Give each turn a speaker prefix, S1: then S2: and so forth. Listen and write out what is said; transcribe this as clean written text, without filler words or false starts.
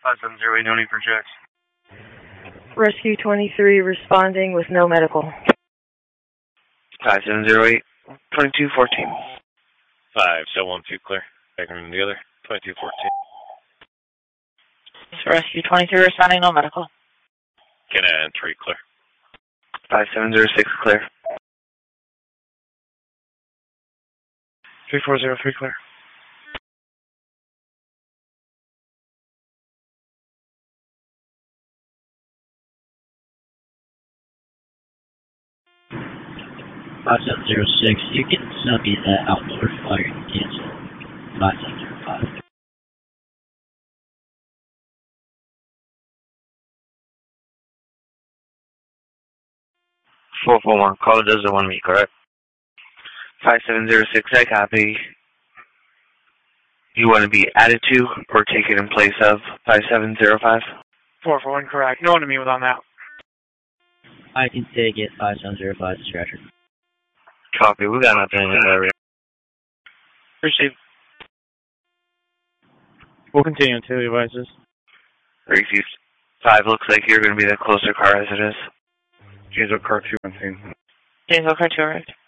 S1: 570, no need for checks.
S2: Rescue 23 responding with no medical.
S1: 5708, 2214.
S3: 5712 clear. Back from the other, 2214.
S4: Rescue 23 responding, no medical.
S3: Canaan 3 clear.
S1: 5706 clear. 3403 clear.
S5: You can sub me that outdoor fire cancel. 5705.
S1: 441, call the desert 1 me, correct? 5706, I copy. You want to be added to or taken in place of 5705?
S6: 441, correct. No one to meet with on that.
S5: I can take it. 5705 stretcher.
S1: Copy, we got nothing in that area.
S6: Received. We'll continue until the devices.
S1: Received. 5 looks like you're going to be the closer car as it is.
S7: James car 2 on scene.
S4: James car 2, right?